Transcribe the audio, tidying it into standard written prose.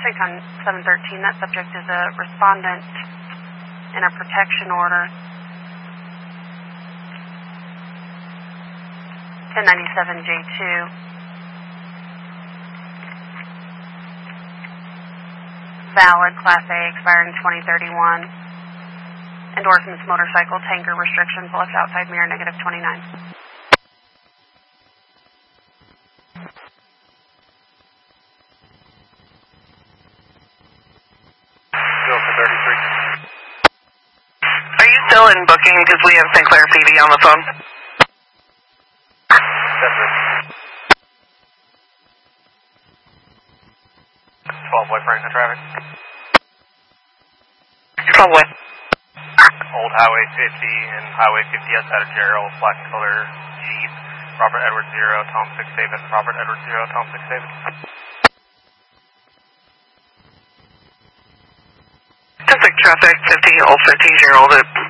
Check on 713, that subject is a respondent in a protection order. 1097J2. Valid, Class A, expiring 2031. Endorsements, motorcycle, tanker restrictions, left outside mirror, -29. Are you still in booking because we have Sinclair PD on the phone? Yes, 12 way right in the traffic. 12 way. Old Highway 50 and Highway 50 outside of Gerald, black color Jeep, Robert Edwards 0, Tom 6 David, Robert Edwards 0, Tom 6 David. Traffic 50, Old 50, Gerald at